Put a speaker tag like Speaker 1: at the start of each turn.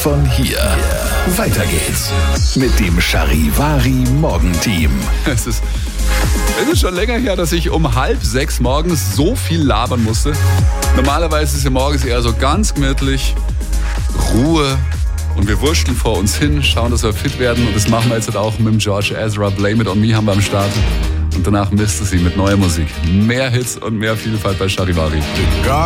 Speaker 1: von hier. Weiter geht's mit dem Charivari Morgenteam.
Speaker 2: Es ist schon länger her, dass ich um 5:30 morgens so viel labern musste. Normalerweise ist ja morgens eher so ganz gemütlich, Ruhe und wir wurschteln vor uns hin, schauen, dass wir fit werden und das machen wir jetzt auch mit dem George Ezra. Blame It On Me haben wir am Start und danach misst es sie mit neuer Musik. Mehr Hits und mehr Vielfalt bei Charivari.